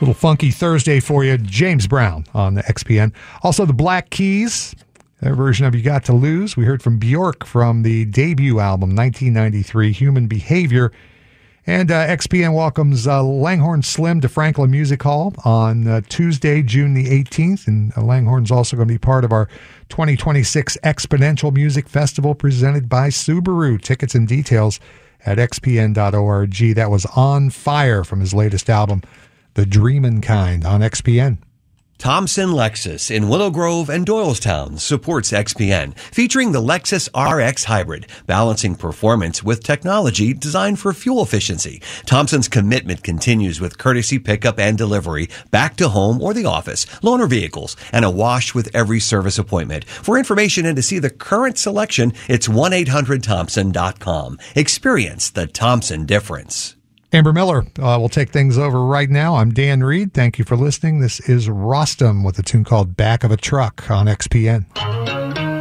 Little funky Thursday for you. James Brown on the XPN. Also, the Black Keys, their version of You Got to Lose. We heard from Bjork from the debut album, 1993, Human Behavior. And XPN welcomes Langhorne Slim to Franklin Music Hall on Tuesday, June the 18th. And Langhorne's also going to be part of our 2026 Exponential Music Festival presented by Subaru. Tickets and details at xpn.org. That was On Fire from his latest album, The Dreamin' Kind, on XPN. Thompson Lexus in Willow Grove and Doylestown supports XPN, featuring the Lexus RX Hybrid, balancing performance with technology designed for fuel efficiency. Thompson's commitment continues with courtesy pickup and delivery, back to home or the office, loaner vehicles, and a wash with every service appointment. For information and to see the current selection, it's 1-800-THOMPSON.com. Experience the Thompson difference. Amber Miller will take things over right now. I'm Dan Reed. Thank you for listening. This is Rostam with a tune called Back of a Truck on XPN.